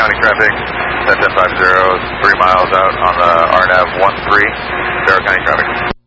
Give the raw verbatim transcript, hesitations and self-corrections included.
County traffic, ten ten five zero, three miles out on the R N A V one three, Barrow County traffic.